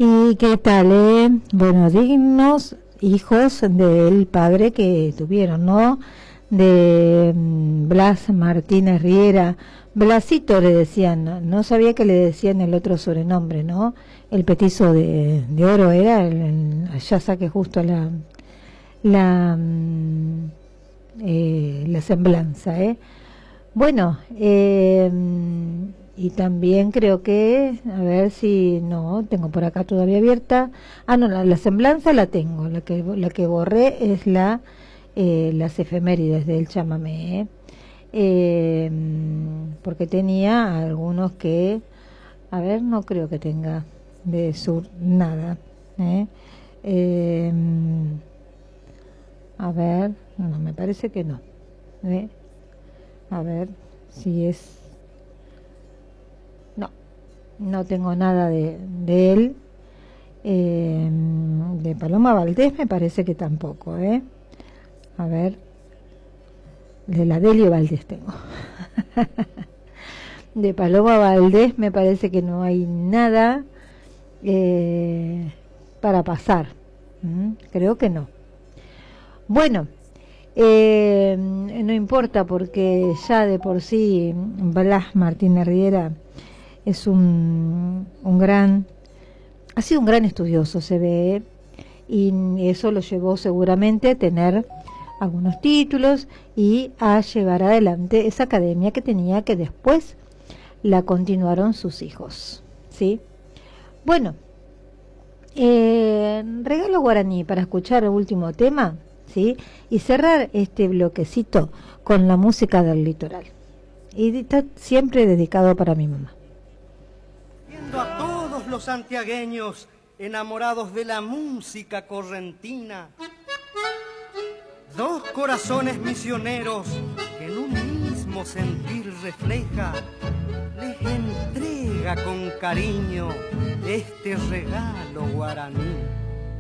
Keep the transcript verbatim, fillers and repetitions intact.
¿Y qué tal, eh? Bueno, dignos hijos del padre que tuvieron, ¿no? De mm, Blas Martínez Riera. Blasito le decían, no, no sabía que le decían el otro sobrenombre, ¿no? El petizo de, de oro era, el, el- allá saqué justo la, la, mm, eh, la semblanza, ¿eh? Bueno, eh, y también creo que, a ver si no, tengo por acá todavía abierta. Ah, no, la, la semblanza la tengo, la que la que borré es la eh, las efemérides del chamamé, ¿eh? Eh, porque tenía algunos que, a ver, no creo que tenga de sur nada, ¿eh? Eh, a ver, no, me parece que no, ¿eh? A ver si es... No, no tengo nada de, de él. Eh, de Paloma Valdés me parece que tampoco, ¿eh? A ver, de la Delio Valdés tengo. De Paloma Valdés me parece que no hay nada eh, para pasar. ¿Mm? Creo que no. Bueno, eh, no importa porque ya de por sí Blas Martínez Riera es un, un gran, ha sido un gran estudioso, se ve, y eso lo llevó seguramente a tener algunos títulos y a llevar adelante esa academia que tenía, que después la continuaron sus hijos, ¿sí? Bueno, eh, regalo guaraní para escuchar el último tema, ¿sí? Y cerrar este bloquecito con la música del litoral. Y está siempre dedicado para mi mamá. Viendo a todos los santiagueños enamorados de la música correntina, dos corazones misioneros que en un mismo sentir refleja, les entrega con cariño este regalo guaraní.